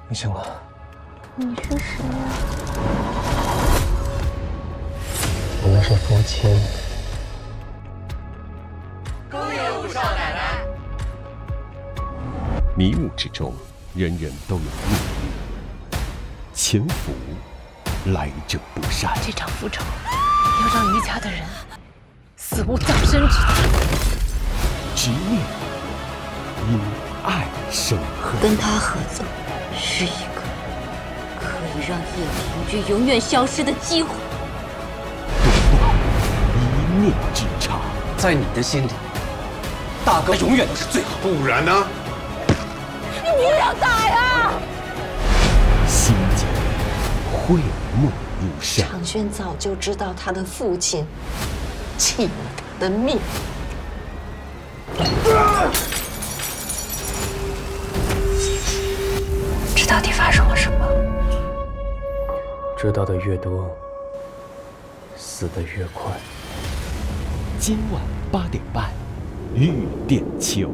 你醒了。 你是谁呀？ 我们是夫妻。 恭迎武少奶奶。 迷雾之中，人人都有命运。潜伏，来者不善。 这场复仇要让余家的人死无葬身之地。 执念，因爱生恨。 跟他合作是一个可以让叶庭居永远消失的机会。 独断，一念之差。 在你的心里，大哥永远都是最好。 不然呢？ 你要打呀！ 心间讳莫如深。 长轩早就知道他的父亲弃了他的命。这到底发生了什么？ 知道的越多，死得越快。 今晚8点半，玉殿秋。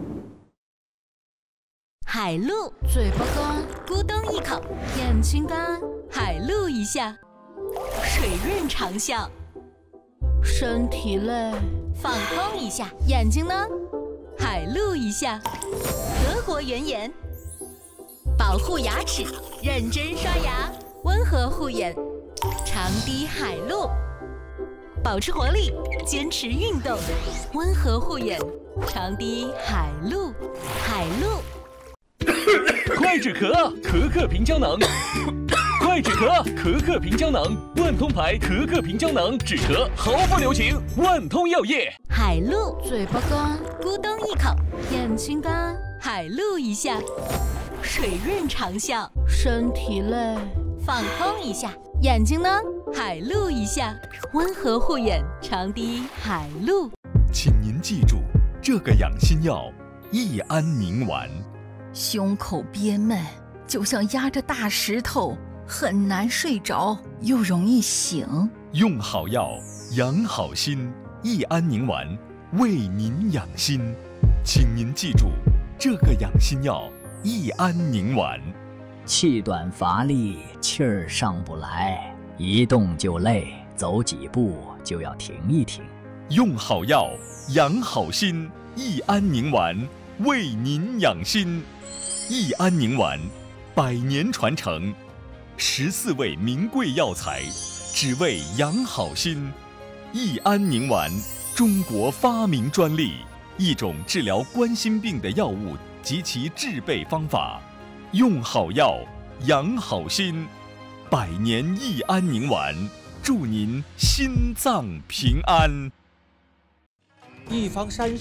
海陆，嘴巴干，咕咚一口；眼睛干，海陆一下；水润长效，身体累，放空一下；眼睛呢，海陆一下；德国原眼，保护牙齿，认真刷牙，温和护眼，长滴海陆，保持活力，坚持运动，温和护眼，长滴海陆，海陆。 快止咳，咳咳平胶囊。快止咳，咳咳平胶囊，万通牌咳咳平胶囊，止咳毫不留情。万通药业。 海陆，嘴巴干，咕咚一口；眼睛干，海陆一下；水润长效，身体累，放空一下；眼睛呢，海陆一下，温和护眼，长滴海陆。 请您记住，这个养心药益安宁丸。 胸口憋闷，就像压着大石头，很难睡着，又容易醒。 用好药，养好心，益安宁丸为您养心。请您记住，这个养心药益安宁丸。 气短乏力，气儿上不来，一动就累，走几步就要停一停。 用好药，养好心，益安宁丸为您养心。益安宁丸100年传承，14味名贵药材，只为养好心。益安宁丸，中国发明专利，一种治疗冠心病的药物及其制备方法。用好药，养好心，100年益安宁丸，祝您心脏平安。 一方山